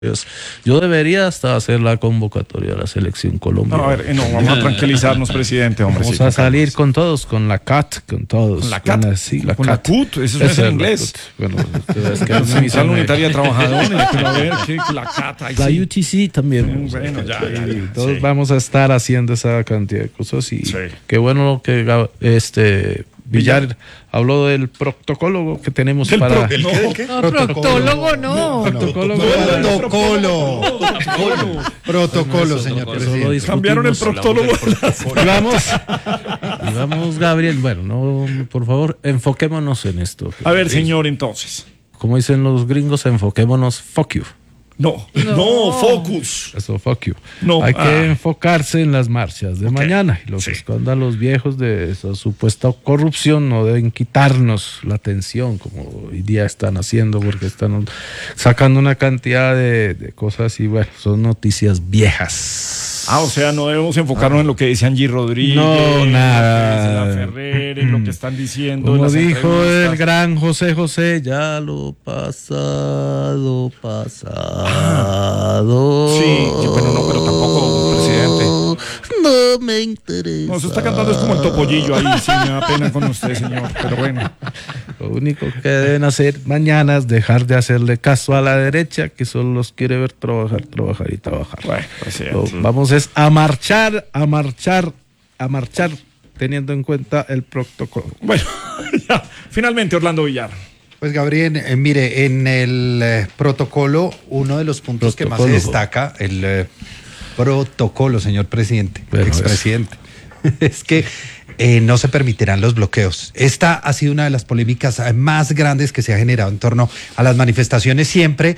Yo debería hasta hacer la convocatoria de la selección colombiana. No, a ver, vamos a tranquilizarnos, presidente, hombre. Vamos a salir con todos, con la CAT, con todos. ¿Con la CAT? Con la CUT, eso no es en inglés. Bueno, es que Central Unitaria de Trabajadores, pero a ver, ¿qué la CAT? La UTC también. Bueno, ya. Todos vamos a estar haciendo esa cantidad de cosas y qué bueno que Villar habló del proctólogo que tenemos para... ¿El qué? Proctólogo no. Protocolo, señor presidente. Cambiaron el proctólogo. Y vamos, Gabriel. Bueno, no, por favor, enfoquémonos en esto. A ver, señor, entonces. Como dicen los gringos, enfoquémonos. Fuck you. No, focus. Eso, fuck you. No, hay que enfocarse en las marchas de mañana. Y los escándalos viejos de esa supuesta corrupción no deben quitarnos la atención como hoy día están haciendo, porque están sacando una cantidad de cosas y bueno, son noticias viejas. O sea, no debemos enfocarnos en lo que dice Angie Rodríguez. No, nada. La Ferrer, en lo que están diciendo. Como dijo el gran José, ya lo pasado. Sí, pero tampoco, presidente. No me interesa. No, eso está cantando es como el topollillo ahí, sí, me da pena con usted, señor, pero bueno. Lo único que deben hacer mañana es dejar de hacerle caso a la derecha, que solo los quiere ver trabajar y trabajar. Bueno, presidente. Vamos es a marchar, teniendo en cuenta el protocolo. Bueno, ya, finalmente Orlando Villar. Pues Gabriel, mire, en el protocolo, uno de los puntos que más se destaca, el protocolo, señor presidente, expresidente, es que no se permitirán los bloqueos. Esta ha sido una de las polémicas más grandes que se ha generado en torno a las manifestaciones siempre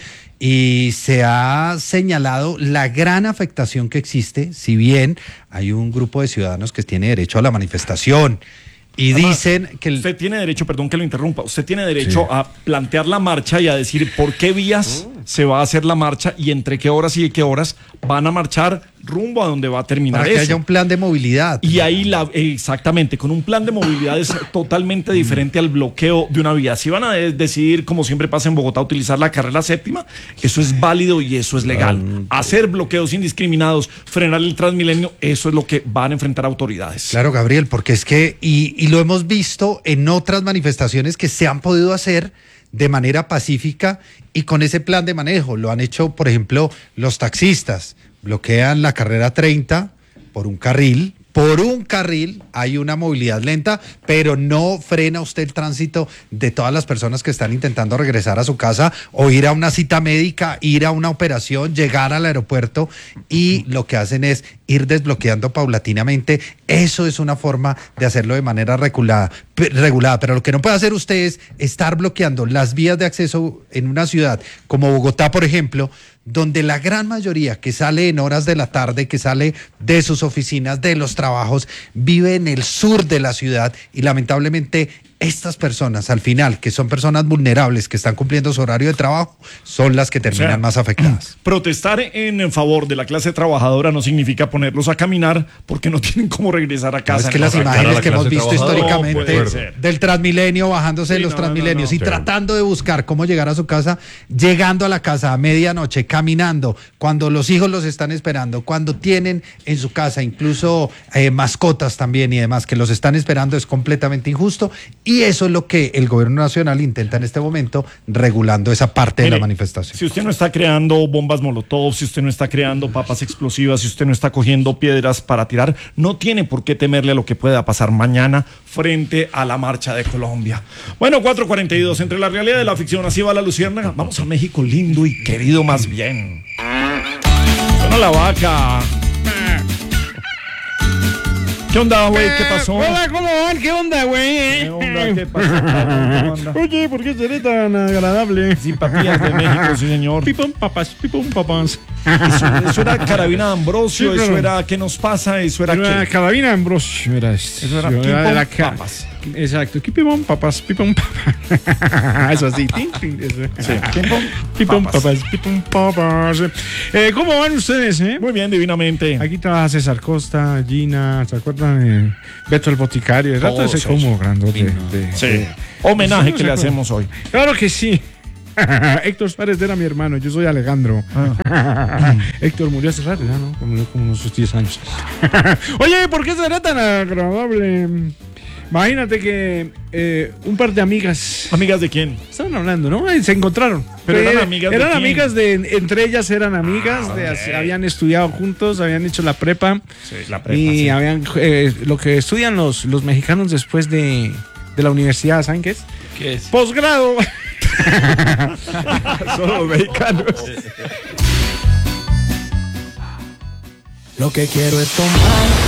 y se ha señalado la gran afectación que existe, si bien hay un grupo de ciudadanos que tiene derecho a la manifestación. Y además, dicen que usted tiene derecho, perdón que lo interrumpa, usted tiene derecho a plantear la marcha y a decir por qué vías se va a hacer la marcha y entre qué horas y de qué horas van a marchar rumbo a donde va a terminar para eso. Que haya un plan de movilidad. Y ahí, exactamente, con un plan de movilidad es totalmente diferente al bloqueo de una vía. Si van a decidir, como siempre pasa en Bogotá, utilizar la carrera séptima, eso es válido y eso es legal. Hacer bloqueos indiscriminados, frenar el Transmilenio, eso es lo que van a enfrentar autoridades. Claro, Gabriel, porque es que, y lo hemos visto en otras manifestaciones que se han podido hacer de manera pacífica y con ese plan de manejo. Lo han hecho, por ejemplo, los taxistas. Bloquean la carrera 30 por un carril. Por un carril hay una movilidad lenta, pero no frena usted el tránsito de todas las personas que están intentando regresar a su casa o ir a una cita médica, ir a una operación, llegar al aeropuerto y lo que hacen es ir desbloqueando paulatinamente. Eso es una forma de hacerlo de manera regulada, pero lo que no puede hacer usted es estar bloqueando las vías de acceso en una ciudad como Bogotá, por ejemplo, donde la gran mayoría que sale en horas de la tarde, que sale de sus oficinas, de los trabajos, vive en el sur de la ciudad y lamentablemente estas personas al final, que son personas vulnerables, que están cumpliendo su horario de trabajo, son las que terminan más afectadas. Protestar en favor de la clase trabajadora no significa ponerlos a caminar porque no tienen cómo regresar a casa. No, es que las imágenes que hemos visto históricamente del Transmilenio, bajándose de los Transmilenios y tratando de buscar cómo llegar a su casa, llegando a la casa a medianoche, caminando, cuando los hijos los están esperando, cuando tienen en su casa incluso mascotas también y demás que los están esperando, es completamente injusto. Y eso es lo que el gobierno nacional intenta en este momento, regulando esa parte de la manifestación. Si usted no está creando bombas molotov, si usted no está creando papas explosivas, si usted no está cogiendo piedras para tirar, no tiene por qué temerle a lo que pueda pasar mañana frente a la marcha de Colombia. Bueno, 4:42, entre la realidad y la ficción, así va la luciérnaga. Vamos a México lindo y querido más bien. Suena la vaca. ¿Qué onda, güey? ¿Qué pasó? Hola, ¿cómo van? ¿Qué onda, güey? ¿Qué onda? ¿Qué pasó? Oye, ¿por qué seré tan agradable? Simpatías de México, sí, señor. Pipón, papas. Eso era Carabina Ambrosio, sí, eso era ¿qué nos pasa? Eso era ¿qué? Carabina Ambrosio era esto. Eso era Pipón, papas. Exacto, pipón, papas. Eso así. Sí, pipón, papas. ¿Cómo van ustedes, Muy bien, divinamente. Aquí trabaja César Costa, Gina, ¿se acuerdan? Beto el Boticario, el rato ese como grandote. Sí. Homenaje que le hacemos hoy. Claro que sí. Héctor Suárez era mi hermano, yo soy Alejandro. Héctor murió hace rato, ya, ¿no? Como unos 10 años. Oye, ¿por qué será tan agradable? Imagínate que un par de amigas. ¿Amigas de quién? Estaban hablando, ¿no? Y se encontraron. Pero eran amigas de Eran quién? amigas de. Entre ellas eran amigas, habían estudiado juntos, habían hecho la prepa. Sí, la prepa. Y Sí. habían. Lo que estudian los mexicanos después de la universidad, ¿saben qué es? ¿Qué es? Posgrado. Solo los mexicanos. Lo que quiero es tomar